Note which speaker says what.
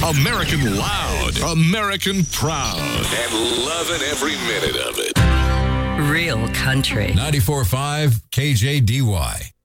Speaker 1: American loud, American proud, and loving every minute of it.
Speaker 2: Real country.
Speaker 3: 94.5 KJDY.